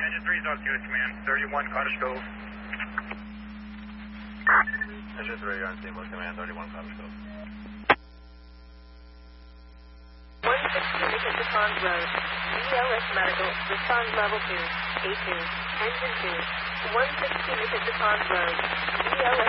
Engine 3 is Osceola Command, 31 Cottage Cove. Engine 3, you're on Steamboat Command, 31 Cottage Cove. 160 Wichita Pond Road. BLS Medical, respond level 2, A2, engine 2. 160 Wichita Pond Road. BLS